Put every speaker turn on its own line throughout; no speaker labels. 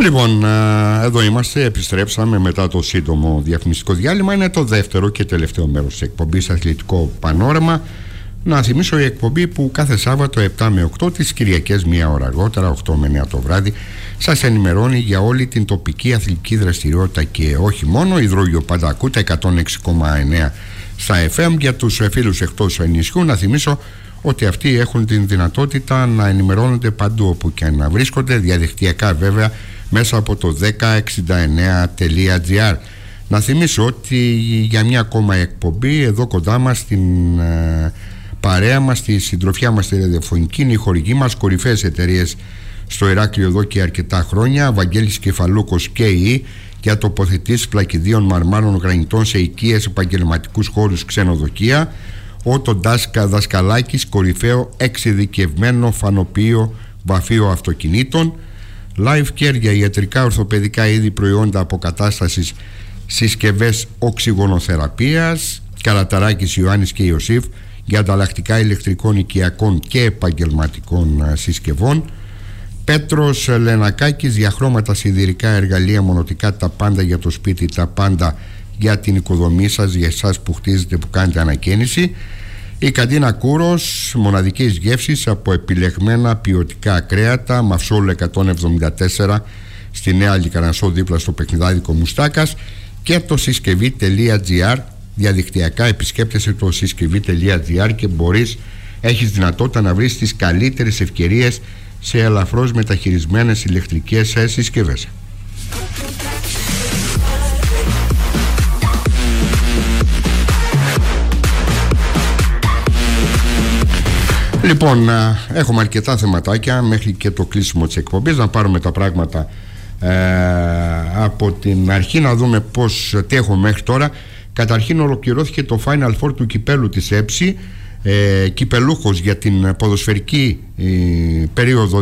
Λοιπόν, εδώ είμαστε, επιστρέψαμε μετά το σύντομο διαφημιστικό διάλειμμα. Είναι το δεύτερο και τελευταίο μέρος της εκπομπής Αθλητικό Πανόραμα. Να θυμίσω η εκπομπή που κάθε Σάββατο 7 με 8, τις Κυριακές μία ώρα αργότερα, 8 με 9 το βράδυ, σας ενημερώνει για όλη την τοπική αθλητική δραστηριότητα και όχι μόνο. Υδρόγειο πάντα ακούτε 106,9 στα FM. Για τους φίλους εκτός νησιού, να θυμίσω ότι αυτοί έχουν την δυνατότητα να ενημερώνονται παντού όπου και να βρίσκονται, διαδικτυακά βέβαια, μέσα από το 1069.gr. Να θυμίσω ότι για μια ακόμα εκπομπή εδώ κοντά μας, στην παρέα μας, στη συντροφιά μας στη ραδιοφωνική, είναι οι χορηγοί μας, κορυφαίες εταιρείες στο Ηράκλειο εδώ και αρκετά χρόνια, Βαγγέλης Κεφαλούκος και η για τοποθετήσεις πλακιδίων μαρμάρων γρανιτών σε οικίες, επαγγελματικούς χώρους, ξενοδοχεία. Ο Τοντάσκα Δασκαλάκης, κορυφαίο εξειδικευμένο φανοποιείο βαφείο αυτοκινήτων. Life Care για ιατρικά ορθοπαιδικά είδη, προϊόντα αποκατάστασης, συσκευές οξυγονοθεραπείας. Καραταράκης Ιωάννης και Ιωσήφ για ανταλλακτικά ηλεκτρικών, οικιακών και επαγγελματικών συσκευών. Πέτρος Λενακάκης για χρώματα, σιδηρικά, εργαλεία, μονοτικά, τα πάντα για το σπίτι, τα πάντα για την οικοδομή σας, για εσάς που χτίζετε, που κάνετε ανακαίνιση. Η Καντίνα Κούρος, μοναδικής γεύσης από επιλεγμένα ποιοτικά κρέατα, Μαυσόλου 174 στη Νέα Λικαρανσό, δίπλα στο παιχνιδάδικο Μουστάκας. Και το συσκευή.gr, διαδικτυακά επισκέπτεσαι το συσκευή.gr και έχεις δυνατότητα να βρεις τις καλύτερες ευκαιρίες σε ελαφρώς μεταχειρισμένες ηλεκτρικές συσκευές. Λοιπόν, έχουμε αρκετά θεματάκια μέχρι και το κλείσιμο της εκπομπής. Να πάρουμε τα πράγματα από την αρχή, να δούμε τι έχουμε μέχρι τώρα. Καταρχήν ολοκληρώθηκε το Final Four του κυπέλου της ΕΨΗ. Κυπελούχος για την ποδοσφαιρική περίοδο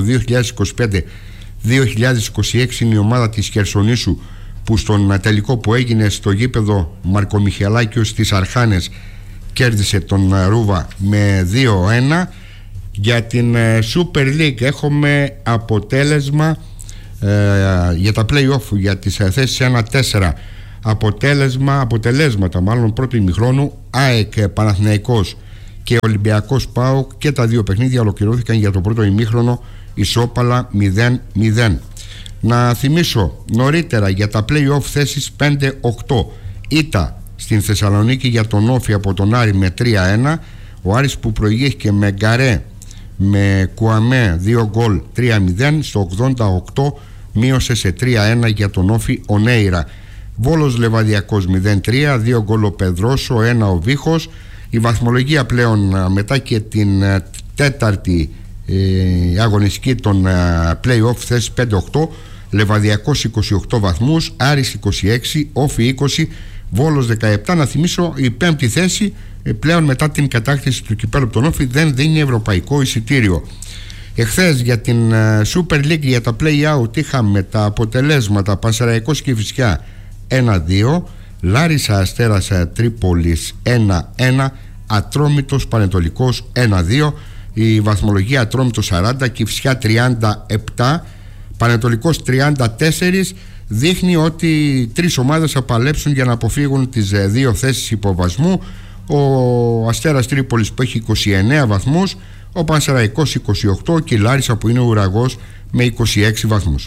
2025-2026 είναι η ομάδα της Χερσονήσου, που στον τελικό που έγινε στο γήπεδο Μαρκομιχελάκιος στις Αρχάνες κέρδισε τον Ρούβα με 2-1. Για την Super League έχουμε αποτέλεσμα για τα play-off για τις θέσεις 1-4. Αποτελέσματα πρώτου ημιχρόνου: ΑΕΚ Παναθηναϊκός και Ολυμπιακός ΠΑΟΚ, και τα δύο παιχνίδια ολοκληρώθηκαν για το πρώτο ημίχρονο ισόπαλα 0-0. Να θυμίσω νωρίτερα για τα play-off θέσεις 5-8, ήττα στην Θεσσαλονίκη για τον Όφη από τον Άρη με 3-1. Ο Άρης που προηγήθηκε με Γκαρέ, με Κουαμέ 2 γκολ, 3-0. Στο 88 μείωσε σε 3-1 για τον Όφη ο Νέιρα. Βόλος Λεβαδιακός 0-3, 2 γκολ ο Πεδρόσο, 1 ο Βίχος. Η βαθμολογία πλέον μετά και την τέταρτη αγωνιστική των play-off θέσεις 5-8: Λεβαδιακός 28 βαθμούς, Άρης 26, Όφη 20, Βόλος 17. Να θυμίσω, η πέμπτη θέση πλέον μετά την κατάκτηση του κυπέλλου από τον Όφη δεν δίνει ευρωπαϊκό εισιτήριο. Εχθές για την Super League, για τα play-out, είχαμε τα αποτελέσματα: Πανσεραϊκός Κηφισιά 1-2, Λάρισα Αστέρας Τρίπολης 1-1, Ατρόμητος Πανετολικός 1-2. Η βαθμολογία: Ατρόμητος 40, Κηφισιά 37, Πανετολικός 34. Δείχνει ότι τρεις ομάδες θα παλέψουν για να αποφύγουν τις δύο θέσεις υποβασμού. Ο Αστέρας Τρίπολης που έχει 29 βαθμούς, ο Πανσεραϊκός 28 και η Λάρισα που είναι ουραγός με 26 βαθμούς.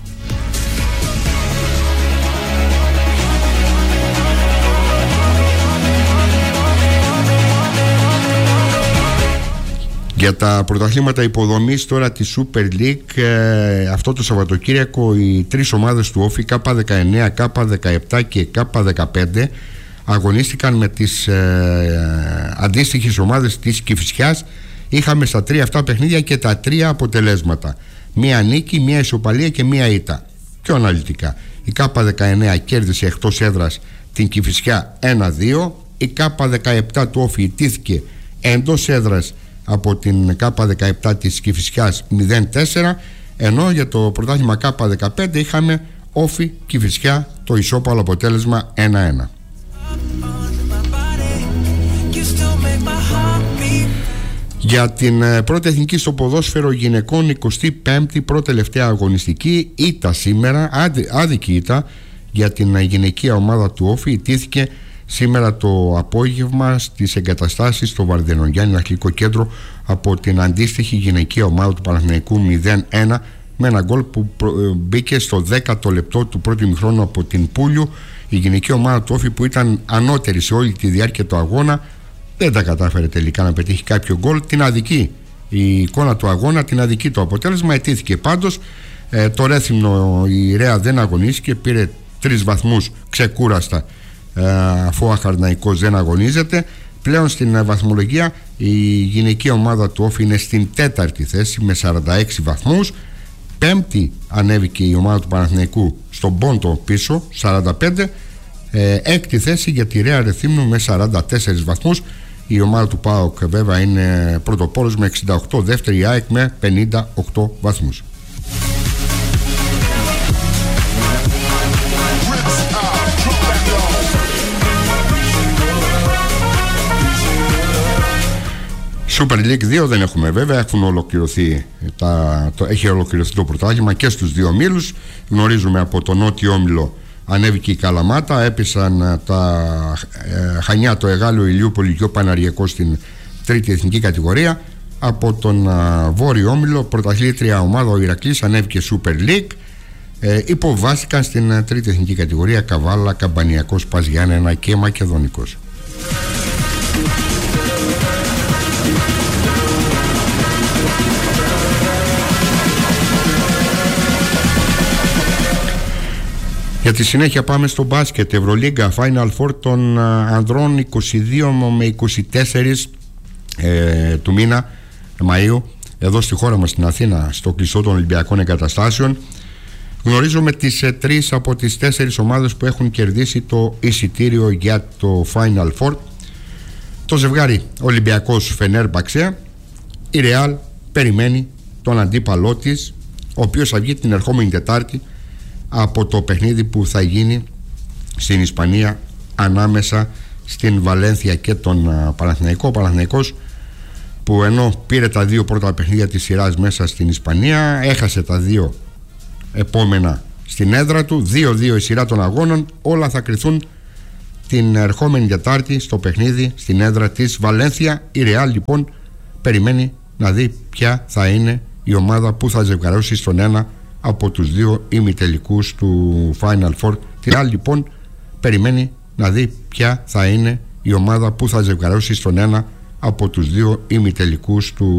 Για τα πρωταθλήματα υποδομής τώρα τη Super League, αυτό το Σαββατοκύριακο οι τρεις ομάδες του Όφη, K19, K17 και K15, αγωνίστηκαν με τις αντίστοιχες ομάδες της Κηφισιάς. Είχαμε στα τρία αυτά παιχνίδια και τα τρία αποτελέσματα: μία νίκη, μία ισοπαλία και μία ήττα. Πιο αναλυτικά, η K19 κέρδισε εκτός έδρας την Κηφισιά 1-2. Η K17 του Όφη ιτήθηκε εντός έδρας από την K17 της Κηφισιάς 0-4. Ενώ για το πρωτάθλημα K15 είχαμε Όφη Κηφισιά, το ισόπαλο αποτέλεσμα 1-1. Για την πρώτη εθνική στο ποδόσφαιρο γυναικών, 25η πρώτη-τελευταία αγωνιστική, ήττα σήμερα, άδικη ήττα για την γυναικεία ομάδα του Όφη. Ιτήθηκε σήμερα το απόγευμα στις εγκαταστάσεις στο Βαρδινογιάννη Αθλητικό Κέντρο από την αντίστοιχη γυναικεία ομάδα του Παναθηναϊκού 0-1, με ένα γκολ που μπήκε στο 10ο λεπτό του πρώτου ημιχρόνου από την Πούλιου. Η γυναικεία ομάδα του Όφη, που ήταν ανώτερη σε όλη τη διάρκεια του αγώνα, δεν τα κατάφερε τελικά να πετύχει κάποιο γκολ. Την αδική η εικόνα του αγώνα, την αδική το αποτέλεσμα. Αιτήθηκε πάντως. Το Ρέθυμνο, η Ρέα δεν αγωνίστηκε, πήρε 3 βαθμούς ξεκούραστα, αφού ο Αχαρναϊκός δεν αγωνίζεται. Πλέον στην βαθμολογία η γυναική ομάδα του Όφη είναι στην 4η θέση με 46 βαθμούς. 5η ανέβηκε η ομάδα του Παναθηναϊκού στον πόντο πίσω, 45. 6η θέση για τη Ρέα Ρεθύμνου με 44 βαθμούς. Η ομάδα του ΠΑΟΚ βέβαια είναι πρωτοπόρος με 68, δεύτερη η ΑΕΚ με 58 βαθμούς. Super League 2 δεν έχουμε βέβαια, έχουν ολοκληρωθεί έχει ολοκληρωθεί το πρωτάθλημα και στους δύο ομίλους. Γνωρίζουμε από τον νότιο όμιλο ανέβηκε η Καλαμάτα, έπεσαν τα Χανιά, το Εγάλεο, Ηλιούπολη και ο Παναριακός στην 3η εθνική κατηγορία. Από τον βόρειο όμιλο, πρωταθλήτρια ομάδα ο Ηρακλής ανέβηκε Super League. Υποβάστηκαν στην 3η εθνική κατηγορία Καβάλα, Καμπανιακός, Πας Γιάννενα και Μακεδονικός. Για τη συνέχεια πάμε στο μπάσκετ. Ευρωλίγκα, Final Four των ανδρών 22 με 24 του μήνα Μαΐου, εδώ στη χώρα μας στην Αθήνα, στο κλειστό των Ολυμπιακών Εγκαταστάσεων. Γνωρίζουμε τις 3 από τις 4 ομάδες που έχουν κερδίσει το εισιτήριο για το Final Four. Το ζευγάρι Ολυμπιακός Φενέρμπαξε. Η Ρεάλ περιμένει τον αντίπαλό της, ο οποίος θα βγει την ερχόμενη Τετάρτη από το παιχνίδι που θα γίνει στην Ισπανία ανάμεσα στην Βαλένθια και τον Παναθηναϊκό. Ο Παναθηναϊκός, που ενώ πήρε τα 2 πρώτα παιχνίδια της σειράς μέσα στην Ισπανία, έχασε τα 2 επόμενα στην έδρα του. 2-2 η σειρά των αγώνων. Όλα θα κριθούν την ερχόμενη Τετάρτη στο παιχνίδι στην έδρα της Βαλένθια. Η Ρεάλ λοιπόν περιμένει να δει ποια θα είναι η ομάδα που θα ζευγαρώσει στον ένα από τους 2 ημιτελικούς του Final Four. Τη Ρεάλ λοιπόν περιμένει να δει ποια θα είναι η ομάδα που θα ζευγαρώσει στον ένα από τους 2 ημιτελικούς του